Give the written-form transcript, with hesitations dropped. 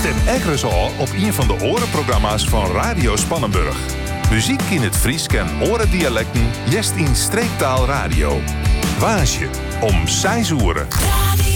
en ekkeres al op een van de orenprogramma's van Radio Spannenburg. Muziek in het Fries en orendialecten, jest in streektaal radio. Waasje om 6 uur.